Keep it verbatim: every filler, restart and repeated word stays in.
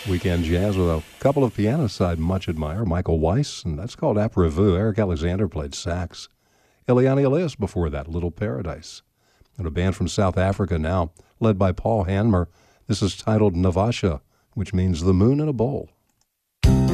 Weekend jazz with a couple of pianists I much admire, Michael Weiss, and that's called Après-Vu. Eric Alexander played sax. Eliane Elias before that, Little Paradise. And a band from South Africa now, led by Paul Hanmer. This is titled Navasha, which means the moon in a bowl.